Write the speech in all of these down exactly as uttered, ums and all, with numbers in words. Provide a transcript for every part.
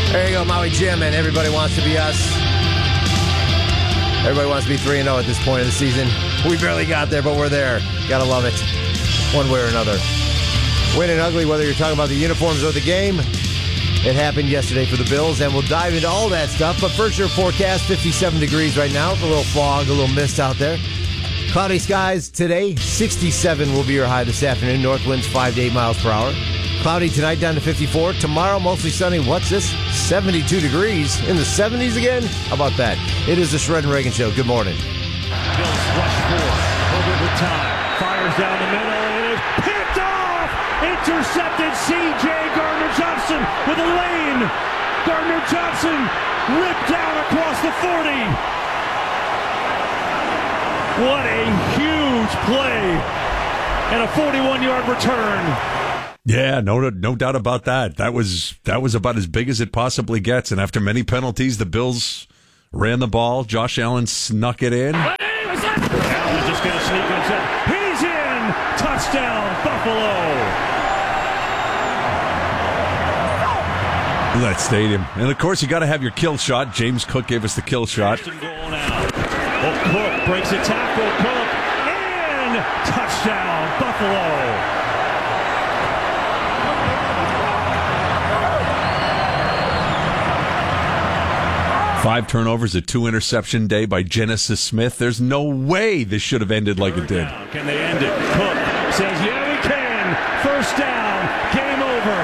There you go, Maui Jim, and everybody wants to be us. Everybody wants to be three and oh at this point of the season. We barely got there, but we're there. Gotta love it, one way or another. Win and ugly, whether you're talking about the uniforms or the game. It happened yesterday for the Bills, and we'll dive into all that stuff. But first, your forecast, fifty-seven degrees right now, with a little fog, a little mist out there. Cloudy skies today, sixty-seven will be your high this afternoon. North winds five to eight miles per hour. Cloudy tonight down to fifty-four. Tomorrow, mostly sunny. What's this? seventy-two degrees. In the seventies again? How about that? It is the Shred and Reagan Show. Good morning. Bills rush four. Over the time. Fires down the middle. It is picked off. Intercepted. C J Gardner-Johnson with a lane. Gardner-Johnson ripped down across the forty. What a huge play. And a forty-one-yard return. Yeah, no, no doubt about that. That was that was about as big as it possibly gets. And after many penalties, the Bills ran the ball. Josh Allen snuck it in. Allen just going to sneak inside. He's in. Touchdown, Buffalo. That stadium, and of course, you got to have your kill shot. James Cook gave us the kill shot. Goal now. Oh, Cook breaks a tackle. Cook and touchdown, Buffalo. Five turnovers, a two-interception day by Genesis Smith. There's no way this should have ended like it did. Can they end it? Cook says, yeah, we can. First down. Game over.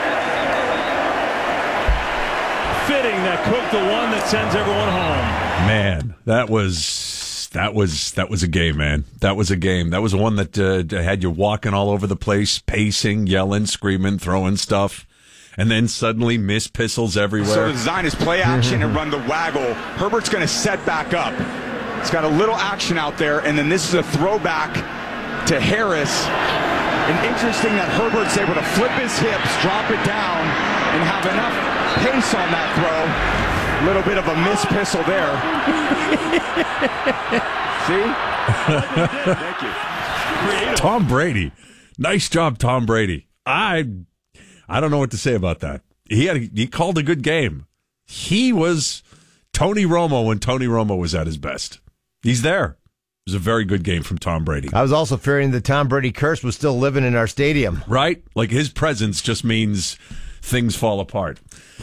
Fitting that Cook, the one that sends everyone home. Man, that was that was that was a game, man. That was a game. That was one that uh, had you walking all over the place, pacing, yelling, screaming, throwing stuff. And then suddenly miss pistols everywhere. So the design is play action and run the waggle. Herbert's going to set back up. It's got a little action out there, and then this is a throwback to Harris. And interesting that Herbert's able to flip his hips, drop it down, and have enough pace on that throw. A little bit of a miss pistol there. See? Thank you. Creative. Tom Brady. Nice job, Tom Brady. I... I don't know what to say about that. He had a, he called a good game. He was Tony Romo when Tony Romo was at his best. He's there. It was a very good game from Tom Brady. I was also fearing the Tom Brady curse was still living in our stadium. Right? Like his presence just means things fall apart.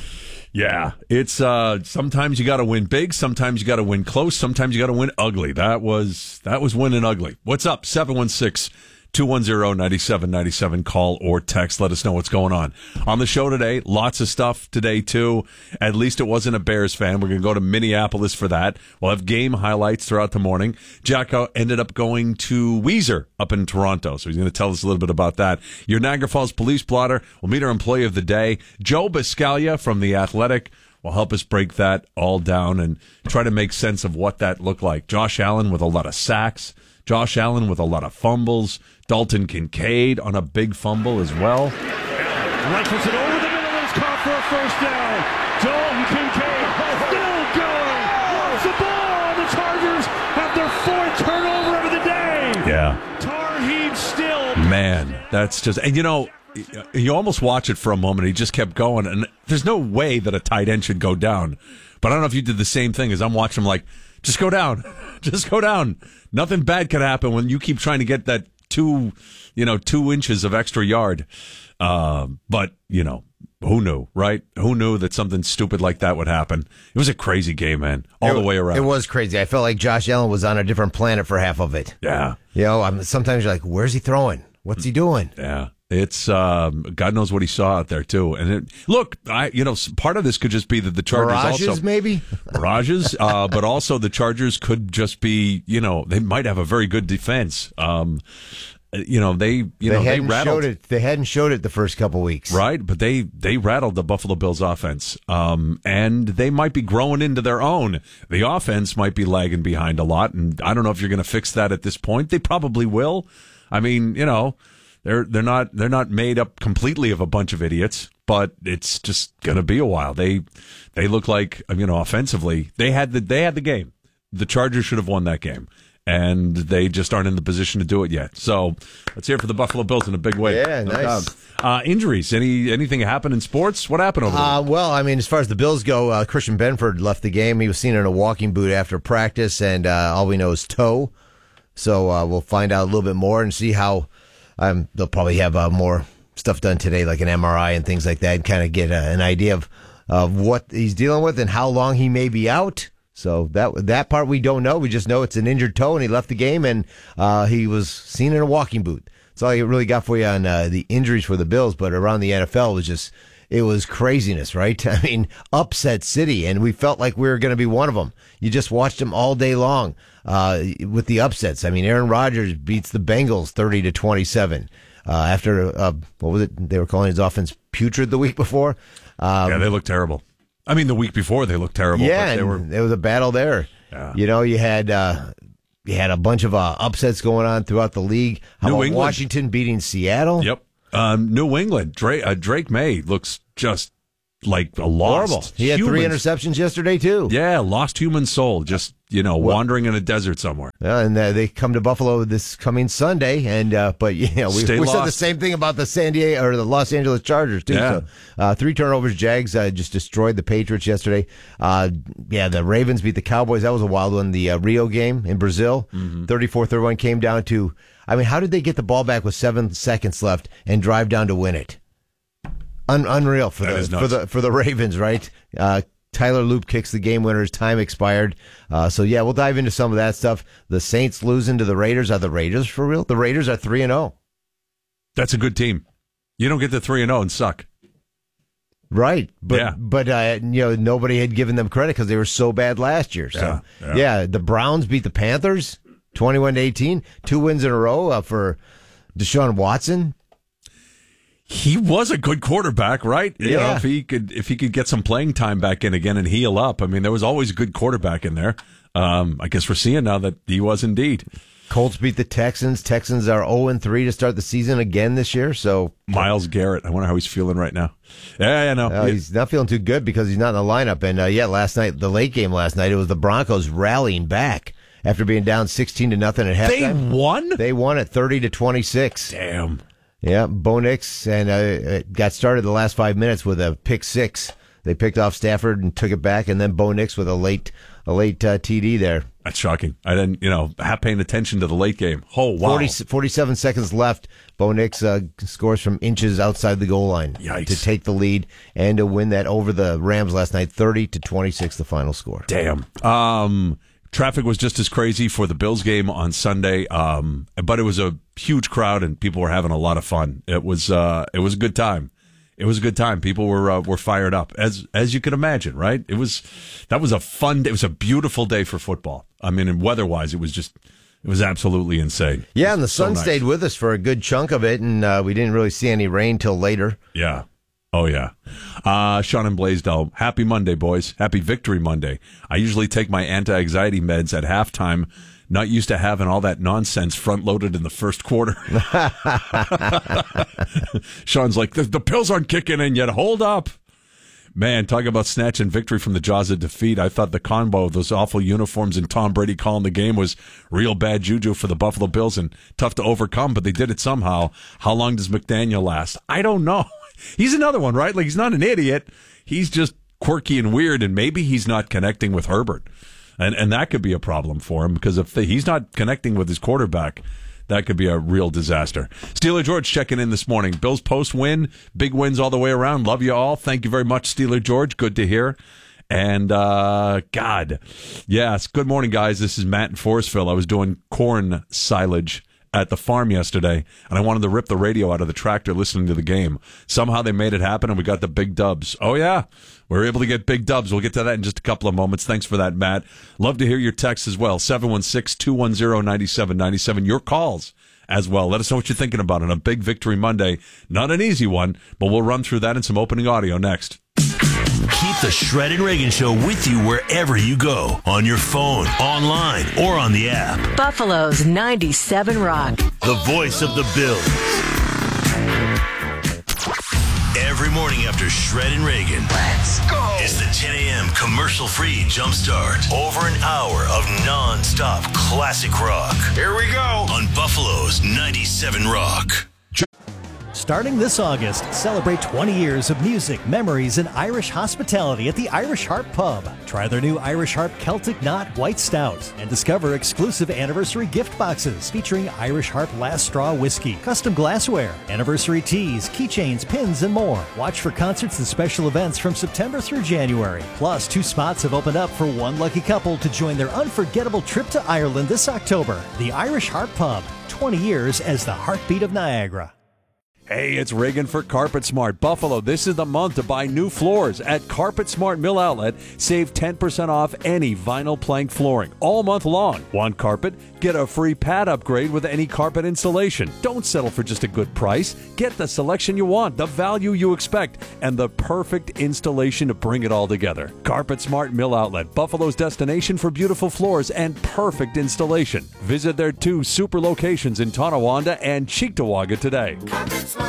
Yeah, it's uh, sometimes you got to win big, sometimes you got to win close, sometimes you got to win ugly. That was that was winning ugly. What's up? seven one six two one zero, nine seven nine seven. Call or text. Let us know what's going on. On the show today, lots of stuff today, too. At least it wasn't a Bears fan. We're going to go to Minneapolis for that. We'll have game highlights throughout the morning. Jacko ended up going to Weezer up in Toronto, so he's going to tell us a little bit about that. Your Niagara Falls police blotter. We'll meet our employee of the day, Joe Biscaglia from The Athletic. Will help us break that all down and try to make sense of what that looked like. Josh Allen with a lot of sacks. Josh Allen with a lot of fumbles. Dalton Kincaid on a big fumble as well. Rifles it over the middle and is caught for a first down. Dalton Kincaid still going. Wants the ball. The Chargers have their fourth turnover of the day. Yeah. Tar Heat still. Man, that's just, and you know, you almost watch it for a moment. He just kept going, and there's no way that a tight end should go down. But I don't know if you did the same thing as I'm watching him like, just go down. Just go down. Nothing bad could happen when you keep trying to get that two, you know, two inches of extra yard. Uh, but, you know, who knew, right? Who knew that something stupid like that would happen? It was a crazy game, man, all it, the way around. It was crazy. I felt like Josh Allen was on a different planet for half of it. Yeah. You know, I'm, sometimes you're like, where's he throwing? What's he doing? Yeah. It's um, God knows what he saw out there too. And it, look, I you know part of this could just be that the Chargers Mirages, also maybe mirages, uh, but also the Chargers could just be, you know, they might have a very good defense. Um, you know, they you they know they hadn't rattled showed it. They hadn't showed it the first couple weeks, right? But they they rattled the Buffalo Bills offense, um, and they might be growing into their own. The offense might be lagging behind a lot, and I don't know if you're going to fix that at this point. They probably will. I mean, you know. They're they're not they're not made up completely of a bunch of idiots, but it's just gonna be a while. They they look like, you know, offensively they had the they had the game. The Chargers should have won that game, and they just aren't in the position to do it yet. So let's hear it for the Buffalo Bills in a big way. Yeah, no nice. doubt. Uh, injuries? Any anything happen in sports? What happened over there? Uh, well, I mean, as far as the Bills go, uh, Christian Benford left the game. He was seen in a walking boot after practice, and uh, all we know is toe. So uh, we'll find out a little bit more and see how um, they'll probably have uh, more stuff done today, like an M R I and things like that, and kind of get uh, an idea of, of what he's dealing with and how long he may be out. So that that part we don't know. We just know it's an injured toe, and he left the game, and uh, he was seen in a walking boot. That's all I really got for you on uh, the injuries for the Bills, but around the N F L, it was just, it was craziness, right? I mean, upset city, and we felt like we were going to be one of them. You just watched them all day long uh, with the upsets. I mean, Aaron Rodgers beats the Bengals thirty to twenty-seven uh, after, uh, what was it? They were calling his offense putrid the week before. Um, yeah, they looked terrible. I mean, the week before they looked terrible. Yeah, but they were... there was a battle there. Yeah. You know, you had uh, you had a bunch of uh, upsets going on throughout the league. How New about England. Washington beating Seattle? Yep. Um, New England. Drake, uh, Drake May looks just like a lost Horrible. He had human- three interceptions yesterday, too. Yeah, lost human soul. Just, you know, Well- wandering in a desert somewhere. Yeah, and uh, they come to Buffalo this coming Sunday, and uh, but you know, we, Stay we said the lost. same thing about the San Diego or the Los Angeles Chargers too. Yeah. So, uh, three turnovers. Jags uh, just destroyed the Patriots yesterday. Uh, yeah, the Ravens beat the Cowboys. That was a wild one. The uh, Rio game in Brazil, Mm-hmm. thirty-four thirty-one came down to. I mean, how did they get the ball back with seven seconds left and drive down to win it? Un- unreal for That the is nuts. for the for the Ravens, right? Uh, Tyler Loop kicks the game winner. His time expired. Uh, so yeah, we'll dive into some of that stuff. The Saints losing to the Raiders. Are the Raiders for real? The Raiders are three and zero. That's a good team. You don't get to three and zero and suck. Right, but Yeah. but uh, you know, nobody had given them credit because they were so bad last year. So Yeah, yeah, yeah. the Browns beat the Panthers twenty-one to eighteen, two wins in a row uh, for Deshaun Watson. He was a good quarterback, right? You know, Yeah. if he could, if he could get some playing time back in again and heal up. I mean, there was always a good quarterback in there. Um, I guess we're seeing now that he was indeed. Colts beat the Texans. Texans are zero and three to start the season again this year. So Myles Garrett. I wonder how he's feeling right now. Yeah, I know. Uh, he's not feeling too good because he's not in the lineup. And uh, yeah, last night, the late game last night, it was the Broncos rallying back after being down sixteen to nothing at They halftime. won? They won at thirty to twenty-six. Damn. Yeah, Bo Nix and uh, it got started the last five minutes with a pick six. They picked off Stafford and took it back, and then Bo Nix with a late a late uh, T D there. That's shocking. I didn't, you know, have paying attention to the late game. Oh, wow. forty, forty-seven seconds left. Bo Nix uh, scores from inches outside the goal line Yikes. to take the lead and to win that over the Rams last night, thirty to twenty-six, the final score. Damn. Um, traffic was just as crazy for the Bills game on Sunday, um, but it was a huge crowd and people were having a lot of fun. It was uh, it was a good time. It was a good time. People were uh, were fired up, as as you can imagine, right? It was that was a fun day. It was a beautiful day for football. I mean, and weather-wise, it was just it was absolutely insane. Yeah, and the So sun nice. stayed with us for a good chunk of it, and uh, we didn't really see any rain till later. Yeah. Oh, yeah. Uh, Sean and Blaisdell, happy Monday, boys. Happy Victory Monday. I usually take my anti-anxiety meds at halftime. Not used to having all that nonsense front-loaded in the first quarter. Sean's like, the, the pills aren't kicking in yet. Hold up. Man, talking about snatching victory from the jaws of defeat. I thought the combo of those awful uniforms and Tom Brady calling the game was real bad juju for the Buffalo Bills and tough to overcome, but they did it somehow. How long does McDaniel last? I don't know. He's another one, right? Like, he's not an idiot. He's just quirky and weird, and maybe he's not connecting with Herbert. And and that could be a problem for him, because if the, he's not connecting with his quarterback, that could be a real disaster. Steeler George checking in this morning. Bills post win, big wins all the way around. Love you all. Thank you very much, Steeler George. Good to hear. And, uh, God, yes, good morning, guys. This is Matt in Forestville. I was doing corn silage at the farm yesterday, and I wanted to rip the radio out of the tractor listening to the game. Somehow they made it happen, and we got the big dubs. Oh, yeah, we were able to get big dubs. We'll get to that in just a couple of moments. Thanks for that, Matt. Love to hear your texts as well, seven one six, two one zero, nine seven nine seven. Your calls as well. Let us know what you're thinking about on a big Victory Monday. Not an easy one, but we'll run through that in some opening audio next. Keep the Shred and Reagan Show with you wherever you go. On your phone, online, or on the app. Buffalo's ninety-seven Rock. The voice of the Bills. Every morning after Shred and Reagan. Let's go. It's the ten a.m. commercial-free jumpstart. Over an hour of non-stop classic rock. Here we go. On Buffalo's ninety-seven Rock. Starting this August, celebrate twenty years of music, memories, and Irish hospitality at the Irish Harp Pub. Try their new Irish Harp Celtic Knot White Stout and discover exclusive anniversary gift boxes featuring Irish Harp Last Straw Whiskey, custom glassware, anniversary teas, keychains, pins, and more. Watch for concerts and special events from September through January. Plus, two spots have opened up for one lucky couple to join their unforgettable trip to Ireland this October. The Irish Harp Pub, twenty years as the heartbeat of Niagara. Hey, it's Reagan for Carpet Smart. Buffalo, this is the month to buy new floors at Carpet Smart Mill Outlet. Save ten percent off any vinyl plank flooring all month long. Want carpet? Get a free pad upgrade with any carpet installation. Don't settle for just a good price. Get the selection you want, the value you expect, and the perfect installation to bring it all together. Carpet Smart Mill Outlet, Buffalo's destination for beautiful floors and perfect installation. Visit their two super locations in Tonawanda and Cheektowaga today. Carpet Smart.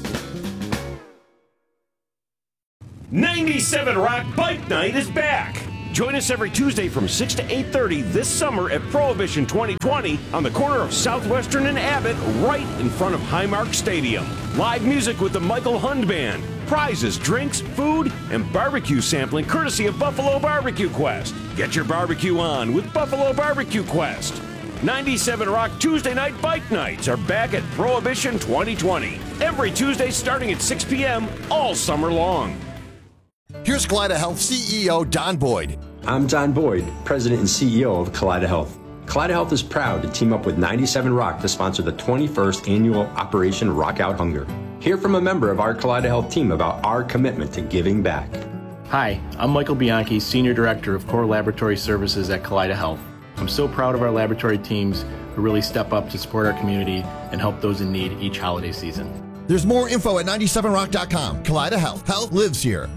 ninety-seven Rock Bike Night is back. Join us every Tuesday from six to eight thirty this summer at Prohibition twenty twenty on the corner of Southwestern and Abbott, right in front of Highmark Stadium. Live music with the Michael Hund Band, prizes, drinks, food, and barbecue sampling courtesy of Buffalo Barbecue Quest. Get your barbecue on with Buffalo Barbecue Quest. ninety-seven Rock Tuesday Night Bike Nights are back at Prohibition twenty twenty. Every Tuesday starting at six p.m. all summer long. Here's Kaleida Health C E O Don Boyd. I'm Don Boyd, President and C E O of Kaleida Health. Kaleida Health is proud to team up with ninety-seven Rock to sponsor the twenty-first annual Operation Rock Out Hunger. Hear from a member of our Kaleida Health team about our commitment to giving back. Hi, I'm Michael Bianchi, Senior Director of Core Laboratory Services at Kaleida Health. I'm so proud of our laboratory teams who really step up to support our community and help those in need each holiday season. There's more info at ninety-seven rock dot com. Kaleida Health. Health lives here.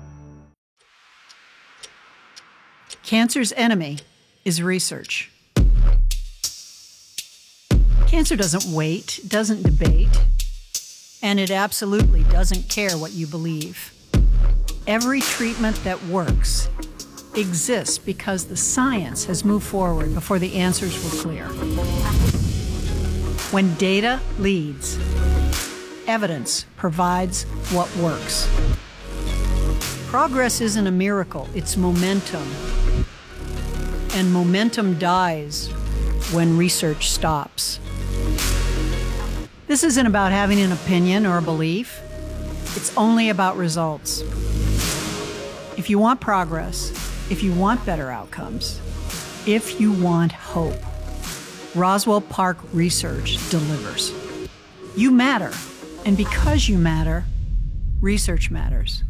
Cancer's enemy is research. Cancer doesn't wait, doesn't debate, and it absolutely doesn't care what you believe. Every treatment that works exists because the science has moved forward before the answers were clear. When data leads, evidence provides what works. Progress isn't a miracle, it's momentum. And momentum dies when research stops. This isn't about having an opinion or a belief. It's only about results. If you want progress, if you want better outcomes, if you want hope, Roswell Park Research delivers. You matter, and because you matter, research matters.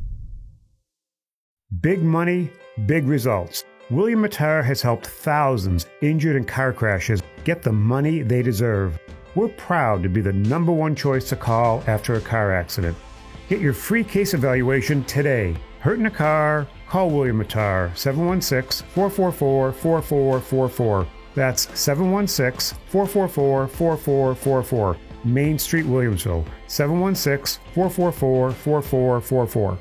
Big money, big results. William Matar has helped thousands injured in car crashes get the money they deserve. We're proud to be the number one choice to call after a car accident. Get your free case evaluation today. Hurt in a car? Call William Matar, seven one six, four four four, four four four four. That's seven one six, four four four, four four four four. Main Street, Williamsville, seven one six, four four four, four four four four.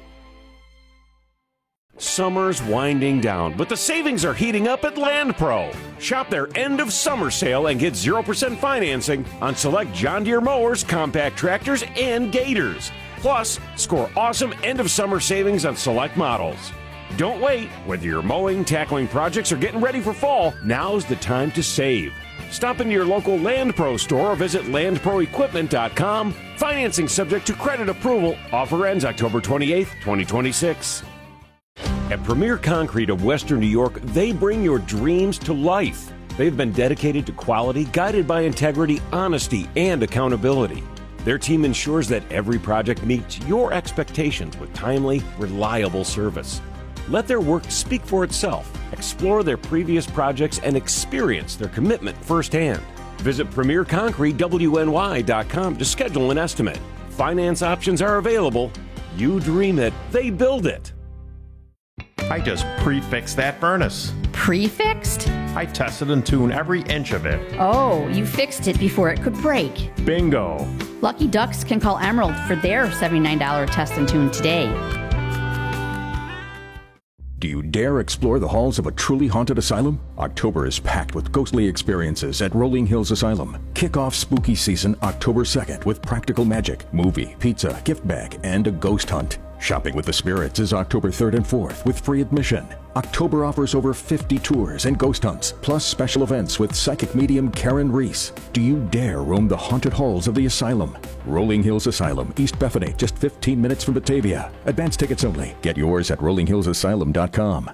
Summer's winding down, but the savings are heating up at Land Pro. Shop their end of summer sale and get zero percent financing on select John Deere mowers, compact tractors, and gators. Plus, score awesome end of summer savings on select models. Don't wait. Whether you're mowing, tackling projects, or getting ready for fall, now's the time to save. Stop into your local Land Pro store or visit land pro equipment dot com. Financing subject to credit approval. Offer ends October twenty-eighth, twenty twenty-six. At Premier Concrete of Western New York, they bring your dreams to life. They've been dedicated to quality, guided by integrity, honesty, and accountability. Their team ensures that every project meets your expectations with timely, reliable service. Let their work speak for itself. Explore their previous projects and experience their commitment firsthand. Visit premier concrete w n y dot com to schedule an estimate. Finance options are available. You dream it, they build it. I just prefixed that furnace. Prefixed? I tested and tuned every inch of it. Oh, you fixed it before it could break. Bingo. Lucky Ducks can call Emerald for their seventy-nine dollars test and tune today. Do you dare explore the halls of a truly haunted asylum? October is packed with ghostly experiences at Rolling Hills Asylum. Kick off spooky season October second with practical magic, movie, pizza, gift bag, and a ghost hunt. Shopping with the Spirits is October third and fourth with free admission. October offers over fifty tours and ghost hunts, plus special events with psychic medium Karen Reese. Do you dare roam the haunted halls of the asylum? Rolling Hills Asylum, East Bethany, just fifteen minutes from Batavia. Advance tickets only. Get yours at rolling hills asylum dot com.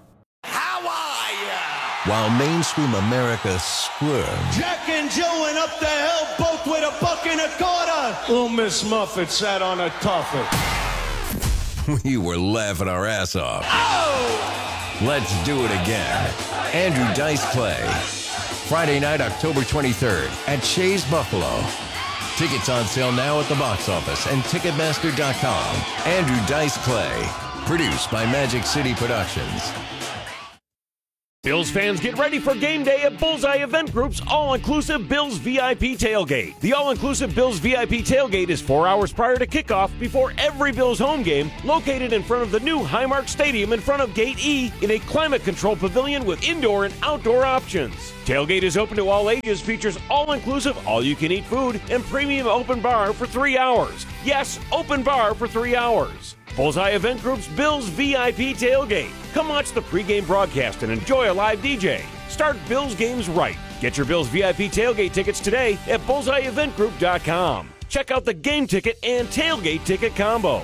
While mainstream America squirmed, Jack and Jill went up the hill, both with a buck and a quarter. Little Miss Muffet sat on a tuffet. we were laughing our ass off. Oh! Let's do it again. Andrew Dice Clay. Friday night, October twenty-third at Shays Buffalo. Tickets on sale now at the box office and Ticketmaster dot com. Andrew Dice Clay. Produced by Magic City Productions. Bills fans, get ready for game day at Bullseye Event Group's all-inclusive Bills V I P Tailgate. The all-inclusive Bills V I P Tailgate is four hours prior to kickoff before every Bills home game, located in front of the new Highmark Stadium in front of Gate E in a climate-controlled pavilion with indoor and outdoor options. Tailgate is open to all ages, features all-inclusive, all-you-can-eat food, and premium open bar for three hours. Yes, open bar for three hours. Bullseye Event Group's Bills V I P Tailgate. Come watch the pregame broadcast and enjoy a live D J. Start Bills games right. Get your Bills V I P Tailgate tickets today at bullseye event group dot com. Check out the game ticket and tailgate ticket combo.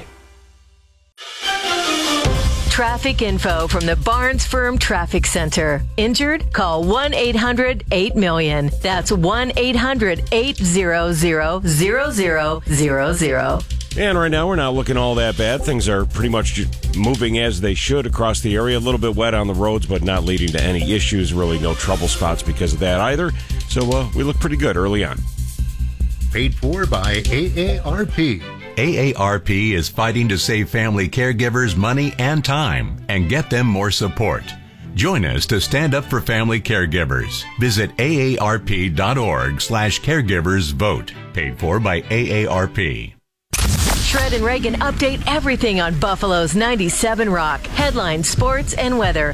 Traffic info from the Barnes Firm Traffic Center. Injured? Call one eight hundred eight million. That's one eight hundred eight hundred zero zero zero zero. And right now, we're not looking all that bad. Things are pretty much moving as they should across the area. A little bit wet on the roads, but not leading to any issues. Really no trouble spots because of that either. So uh, we look pretty good early on. Paid for by A A R P. A A R P is fighting to save family caregivers money and time and get them more support. Join us to stand up for family caregivers. Visit A A R P dot org slash caregivers vote. Paid for by A A R P. Shred and Reagan update everything on Buffalo's ninety-seven Rock. Headlines, sports, and weather.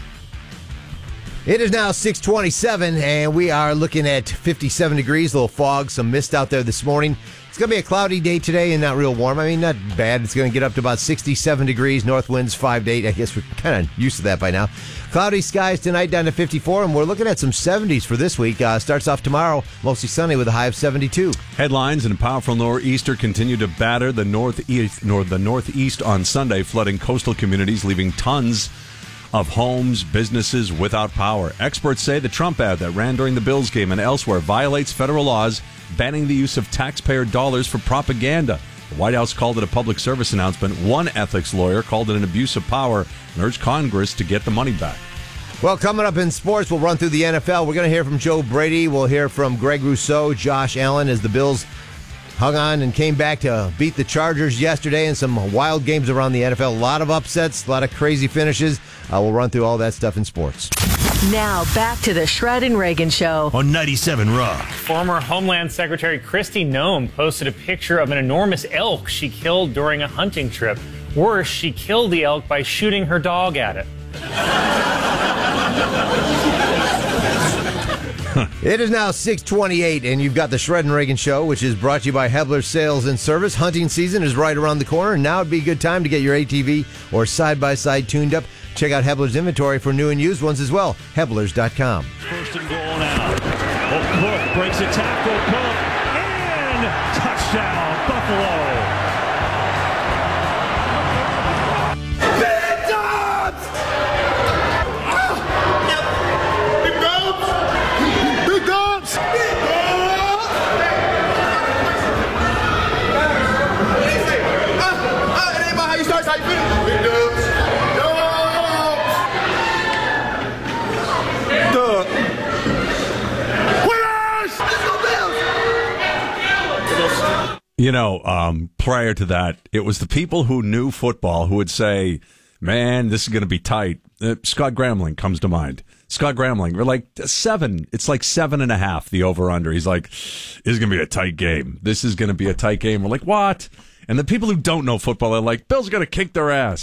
It is now six twenty-seven, and we are looking at fifty-seven degrees. A little fog, some mist out there this morning. It's going to be a cloudy day today and not real warm. I mean, not bad. It's going to get up to about sixty-seven degrees. North winds five to eight. I guess we're kind of used to that by now. Cloudy skies tonight down to fifty-four, and we're looking at some seventies for this week. Uh, starts off tomorrow, mostly sunny with a high of seventy-two. Headlines: and a powerful nor'easter continue to batter the northeast, nor the northeast on Sunday, flooding coastal communities, leaving tons of homes, businesses without power. Experts say the Trump ad that ran during the Bills game and elsewhere violates federal laws banning the use of taxpayer dollars for propaganda. The White House called it a public service announcement. One ethics lawyer called it an abuse of power and urged Congress to get the money back. Well, coming up in sports, we'll run through the N F L. We're going to hear from Joe Brady. We'll hear from Greg Rousseau, Josh Allen, as the Bills hung on and came back to beat the Chargers yesterday in some wild games around the N F L. A lot of upsets, a lot of crazy finishes. Uh, we'll run through all that stuff in sports. Now, back to the Shred and Reagan Show on ninety-seven Rock. Former Homeland Secretary Kristi Noem posted a picture of an enormous elk she killed during a hunting trip. Worse, she killed the elk by shooting her dog at it. It is now six twenty-eight, and you've got the Shred and Reagan Show, which is brought to you by Hebler Sales and Service. Hunting season is right around the corner, and now would be a good time to get your A T V or side-by-side tuned up. Check out Hebler's inventory for new and used ones as well. Heblers dot com. First and goal now. Oh, Cook breaks a tackle. Cook, and touchdown, Buffalo. You know, um, prior to that, it was the people who knew football who would say, man, this is going to be tight. Uh, Scott Gramling comes to mind. Scott Gramling, we're like seven. It's like seven and a half, the over-under. He's like, this is going to be a tight game. This is going to be a tight game. We're like, what? And the people who don't know football are like, Bill's going to kick their ass.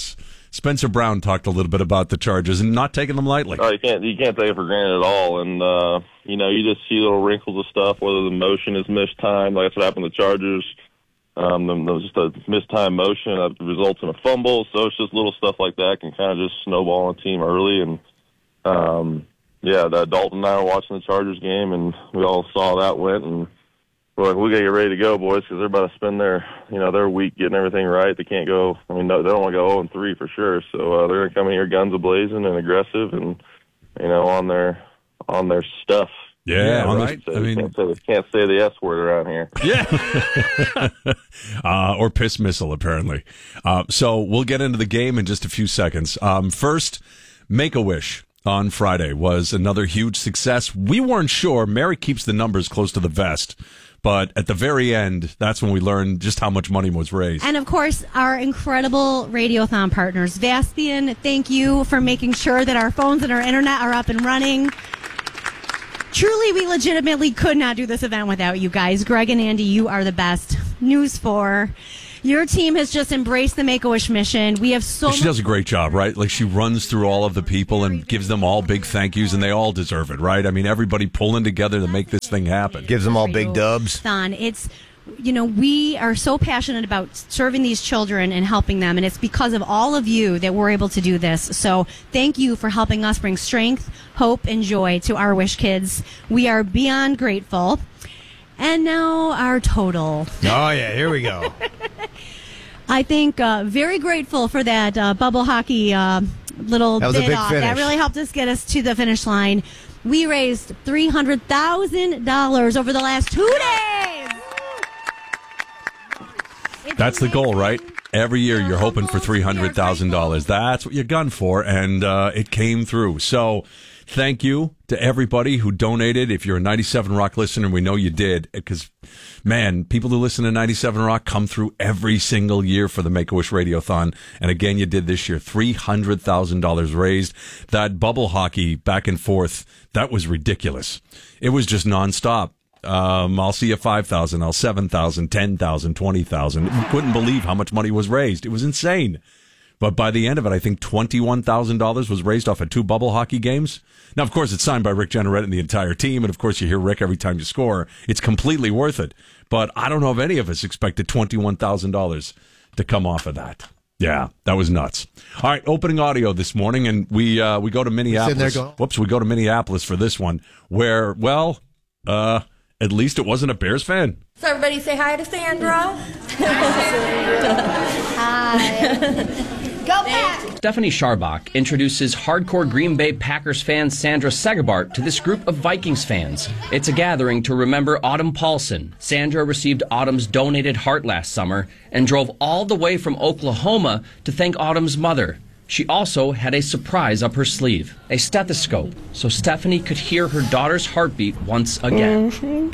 Spencer Brown talked a little bit about the Chargers and not taking them lightly. Oh, you can't you can't take it for granted at all. And uh, you know, you just see little wrinkles of stuff, whether the motion is mistimed, like that's what happened to the Chargers. Um, there's just a mistimed motion that results in a fumble. So it's just little stuff like that can kind of just snowball on a team early. And um, yeah, that Dalton and I were watching the Chargers game, and we all saw that went. And we're like, we got to get ready to go, boys, because they're about to spend their, you know, their week getting everything right. They can't go. I mean, no, they don't want to go oh and three for sure. So uh, they're going to come in here guns a-blazing and aggressive, and you know, on their on their stuff. Yeah, yeah right. So I mean, can't say, can't say the S word around here. Yeah. uh, or piss missile, apparently. Uh, so we'll get into the game in just a few seconds. Um, first, Make-A-Wish on Friday was another huge success. We weren't sure. Mary keeps the numbers close to the vest. But at the very end, that's when we learned just how much money was raised. And, of course, our incredible Radiothon partners. Vaspian, thank you for making sure that our phones and our internet are up and running. Truly, we legitimately could not do this event without you guys. Greg and Andy, you are the best. News for your team has just embraced the Make-A-Wish mission. We have so She much- does a great job, right? Like, she runs through all of the people and gives them all big thank yous, and they all deserve it, right? I mean, everybody pulling together to make this thing happen. Gives them all big dubs. Thon. It's, you know, we are so passionate about serving these children and helping them, and it's because of all of you that we're able to do this. So thank you for helping us bring strength, hope, and joy to our Wish kids. We are beyond grateful. And now our total. Oh, yeah, here we go. I think uh, very grateful for that uh, bubble hockey uh, little That was a bit big off. finish. That really helped us get us to the finish line. We raised three hundred thousand dollars over the last two days. That's the goal, right? Every year you're hoping for three hundred thousand dollars. That's what you gun for, and uh, it came through. So thank you to everybody who donated. If you're a ninety-seven Rock listener, we know you did, because, man, people who listen to ninety-seven Rock come through every single year for the Make-A-Wish Radiothon. And again, you did this year. three hundred thousand dollars raised. That bubble hockey back and forth, that was ridiculous. It was just nonstop. Um, I'll see you five thousand, I'll seven thousand, ten thousand, twenty thousand. We couldn't believe how much money was raised. It was insane. But by the end of it, I think twenty-one thousand dollars was raised off of two bubble hockey games. Now, of course, it's signed by Rick Jenneret and the entire team. And of course, you hear Rick every time you score. It's completely worth it. But I don't know if any of us expected twenty-one thousand dollars to come off of that. Yeah, that was nuts. All right, opening audio this morning, and we uh, we go to Minneapolis. Sitting there going- Whoops, we go to Minneapolis for this one, where, well, uh, at least it wasn't a Bears fan. So everybody say hi to Sandra. Hi. Go back. Stephanie Scharbach introduces hardcore Green Bay Packers fan Sandra Segabart to this group of Vikings fans. It's a gathering to remember Autumn Paulson. Sandra received Autumn's donated heart last summer and drove all the way from Oklahoma to thank Autumn's mother. She also had a surprise up her sleeve, a stethoscope, so Stephanie could hear her daughter's heartbeat once again.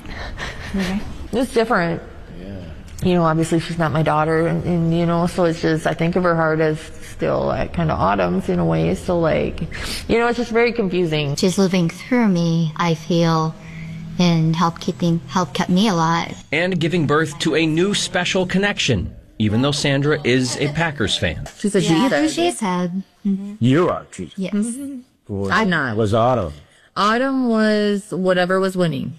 Mm-hmm. It's different. Yeah. You know, obviously she's not my daughter, and, and you know, so it's just, I think of her heart as still like kind of Autumn's in a way, so like, you know, it's just very confusing. She's living through me, I feel, and help keeping, help kept me alive. And giving birth to a new special connection, even though Sandra is a Packers fan. She's a yeah, she said. Mm-hmm. You are G. Yes. Mm-hmm. I'm not. Was Autumn. Autumn was whatever was winning.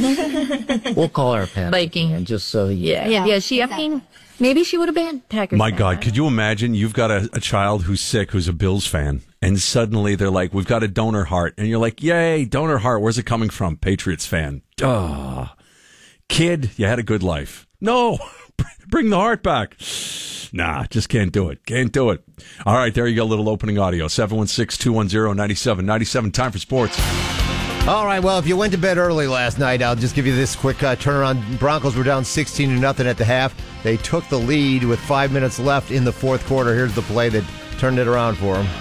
We'll call her Pat. Viking. Just so you Yeah. Yeah, yeah she, I mean, maybe she would have been Packers My fan. God, could you imagine? You've got a, a child who's sick, who's a Bills fan, and suddenly they're like, we've got a donor heart. And you're like, yay, donor heart. Where's it coming from? Patriots fan. Duh. Kid, you had a good life. No, bring the heart back. Nah, just can't do it. Can't do it. All right, there you go. A little opening audio. seven one six, two one zero, nine seven nine seven. Time for sports. All right, well, if you went to bed early last night, I'll just give you this quick uh, turnaround. Broncos were down sixteen to nothing at the half. They took the lead with five minutes left in the fourth quarter. Here's the play that turned it around for them.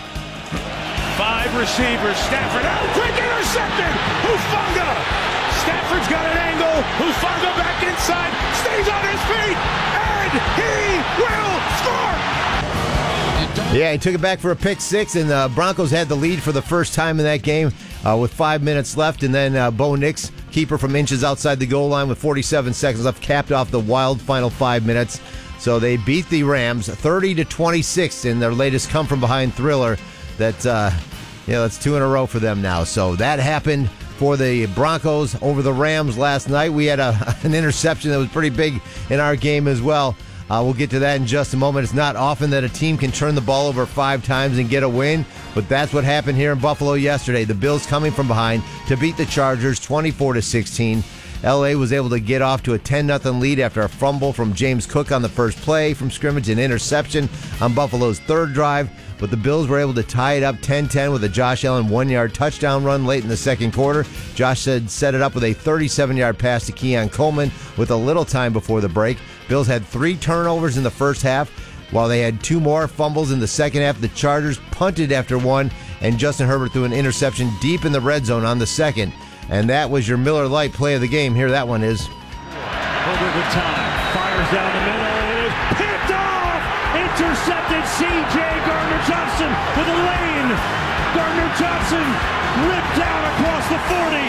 Five receivers. Stafford out. Quick intercepted. Hufanga. Stafford's got an angle. Hufanga back inside. Stays on his feet. And he will score. Yeah, he took it back for a pick six, and the uh, Broncos had the lead for the first time in that game uh, with five minutes left. And then uh, Bo Nix, keeper from inches outside the goal line with forty-seven seconds left, capped off the wild final five minutes. So they beat the Rams thirty to twenty-six in their latest come-from-behind thriller. That, uh, you know, that's two in a row for them now. So that happened for the Broncos over the Rams last night. We had a, an interception that was pretty big in our game as well. Uh, we'll get to that in just a moment. It's not often that a team can turn the ball over five times and get a win, but that's what happened here in Buffalo yesterday. The Bills coming from behind to beat the Chargers twenty-four to sixteen. L A was able to get off to a ten nothing lead after a fumble from James Cook on the first play from scrimmage, and interception on Buffalo's third drive. But the Bills were able to tie it up ten ten with a Josh Allen one-yard touchdown run late in the second quarter. Josh said set it up with a thirty-seven-yard pass to Keon Coleman with a little time before the break. Bills had three turnovers in the first half, while they had two more fumbles in the second half. The Chargers punted after one, and Justin Herbert threw an interception deep in the red zone on the second. And that was your Miller Lite play of the game. Here that one is. Herbert with time. Fires down the middle. It is picked off. Intercepted. C J Gardner-Johnson with a lane. Gardner-Johnson ripped down across the forty.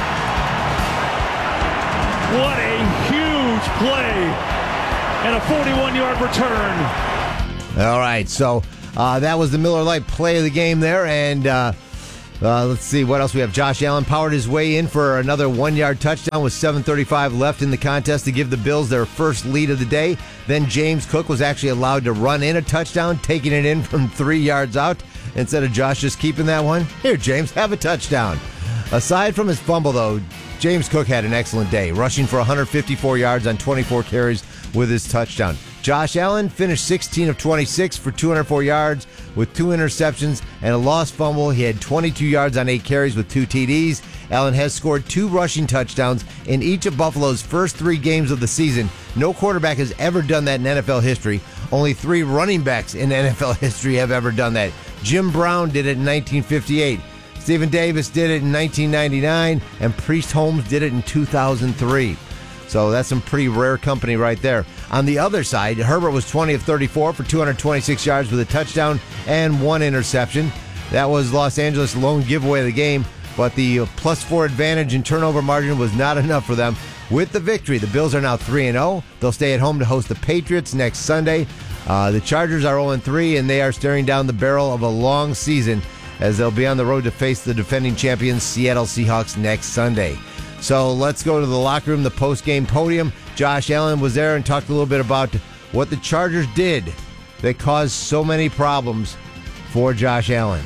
What a huge play. And a forty-one-yard return. All right, so uh, that was the Miller Lite play of the game there. And uh, uh, let's see what else we have. Josh Allen powered his way in for another one-yard touchdown with seven thirty-five left in the contest to give the Bills their first lead of the day. Then James Cook was actually allowed to run in a touchdown, taking it in from three yards out instead of Josh just keeping that one. Here, James, have a touchdown. Aside from his fumble, though, James Cook had an excellent day, rushing for one hundred fifty-four yards on twenty-four carries with his touchdown. Josh Allen finished sixteen of twenty-six for two hundred four yards with two interceptions and a lost fumble. He had twenty-two yards on eight carries with two T Ds. Allen has scored two rushing touchdowns in each of Buffalo's first three games of the season. No quarterback has ever done that in N F L history. Only three running backs in N F L history have ever done that. Jim Brown did it in nineteen fifty-eight. Stephen Davis did it in nineteen ninety-nine, and Priest Holmes did it in two thousand three. So that's some pretty rare company right there. On the other side, Herbert was twenty of thirty-four for two hundred twenty-six yards with a touchdown and one interception. That was Los Angeles' lone giveaway of the game, but the plus four advantage in turnover margin was not enough for them. With the victory, the Bills are now three and oh. They'll stay at home to host the Patriots next Sunday. Uh, the Chargers are oh and three, and they are staring down the barrel of a long season as they'll be on the road to face the defending champions Seattle Seahawks next Sunday. So let's go to the locker room, the post-game podium. Josh Allen was there and talked a little bit about what the Chargers did that caused so many problems for Josh Allen.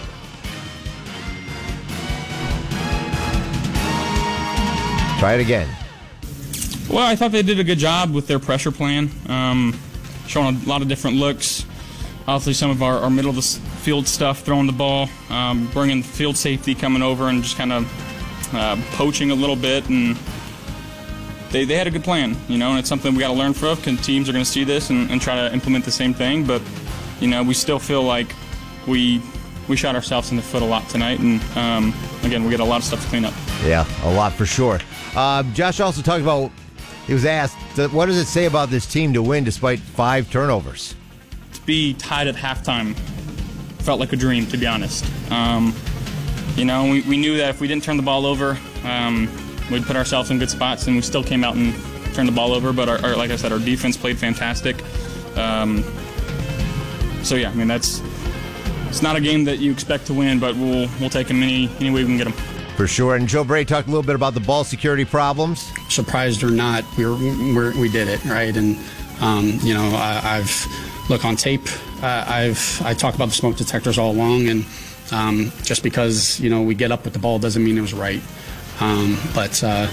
Try it again. Well, I thought they did a good job with their pressure plan, um, showing a lot of different looks. Obviously, some of our, our middle of the field stuff, throwing the ball, um, bringing field safety coming over and just kind of uh, poaching a little bit. And they, they had a good plan, you know, and it's something we got to learn from, because teams are going to see this and, and try to implement the same thing. But, you know, we still feel like we we shot ourselves in the foot a lot tonight. And, um, again, we got a lot of stuff to clean up. Yeah, a lot for sure. Uh, Josh also talked about, he was asked, what does it say about this team to win despite five turnovers? To be tied at halftime felt like a dream, to be honest. Um, you know, we, we knew that if we didn't turn the ball over, um, we'd put ourselves in good spots, and we still came out and turned the ball over. But, our, our, like I said, our defense played fantastic. Um, so, yeah, I mean, that's it's not a game that you expect to win, but we'll we'll take them any, any way we can get them. For sure. And Joe Brady talked a little bit about the ball security problems. Surprised or not, we were, we're, we did it, right? And, um, you know, I, I've look on tape. Uh, I've I talk about the smoke detectors all along, and um, just because, you know, we get up with the ball doesn't mean it was right. Um, but uh,